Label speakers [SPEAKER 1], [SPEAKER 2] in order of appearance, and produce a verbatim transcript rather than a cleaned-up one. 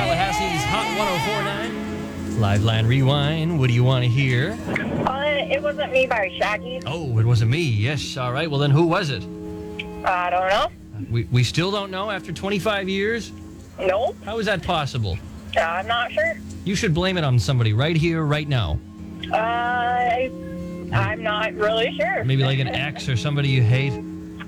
[SPEAKER 1] Tallahassee's Hot one oh four point nine. Live Line Rewind. What do you want to hear?
[SPEAKER 2] Uh, it wasn't me by Shaggy.
[SPEAKER 1] Oh, it wasn't me. Yes. All right. Well, then who was it?
[SPEAKER 2] I don't know.
[SPEAKER 1] We, we still don't know after twenty-five years?
[SPEAKER 2] Nope.
[SPEAKER 1] How is that possible?
[SPEAKER 2] I'm not sure.
[SPEAKER 1] You should blame it on somebody right here, right now.
[SPEAKER 2] Uh, I, I'm not really sure.
[SPEAKER 1] Maybe like an ex or somebody you hate.